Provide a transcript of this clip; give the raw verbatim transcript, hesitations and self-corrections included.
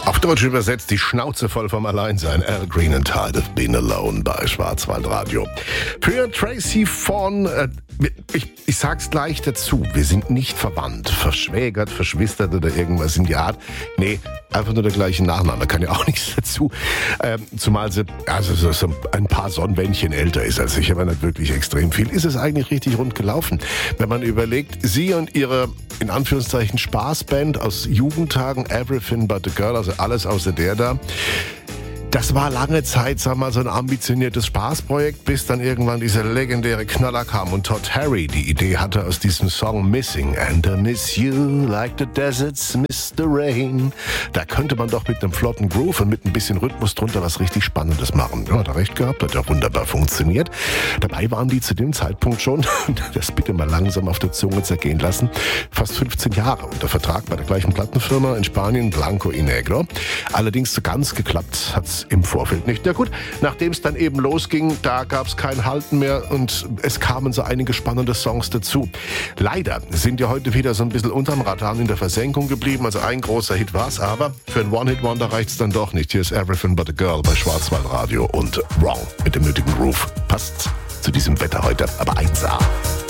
Auf Deutsch übersetzt, die Schnauze voll vom Alleinsein. Al Green and Tired of Being Alone bei Schwarzwaldradio. Für Tracy von, äh, ich, ich sag's gleich dazu, wir sind nicht verwandt, verschwägert, verschwistert oder irgendwas in die Art. Nee, einfach nur der gleiche Nachname, kann ja auch nichts dazu. Ähm, zumal sie also so, so ein paar Sonnenwändchen älter ist als ich, aber nicht wirklich extrem viel. Ist es eigentlich richtig rund gelaufen, wenn man überlegt, sie und ihre, in Anführungszeichen, Spaßband aus Jugendtagen, Everything But a Girl, also alles außer der da. Das war lange Zeit, sag mal, so ein ambitioniertes Spaßprojekt, bis dann irgendwann dieser legendäre Knaller kam und Todd Harry die Idee hatte aus diesem Song Missing and I miss you like the deserts miss the rain. Da könnte man doch mit einem flotten Groove und mit ein bisschen Rhythmus drunter was richtig Spannendes machen. Ja, hat er recht gehabt, hat ja wunderbar funktioniert. Dabei waren die zu dem Zeitpunkt schon, das bitte mal langsam auf der Zunge zergehen lassen, fast fünfzehn Jahre unter Vertrag bei der gleichen Plattenfirma in Spanien, Blanco y Negro. Allerdings so ganz geklappt hat's im Vorfeld nicht. Ja gut, nachdem es dann eben losging, da gab es kein Halten mehr und es kamen so einige spannende Songs dazu. Leider sind ja heute wieder so ein bisschen unterm Radar in der Versenkung geblieben, also ein großer Hit war's, aber für ein One-Hit-Wonder reicht's dann doch nicht. Hier ist Everything But a Girl bei Schwarzwaldradio und Wrong mit dem nötigen Groove. Passt zu diesem Wetter heute, aber eins A.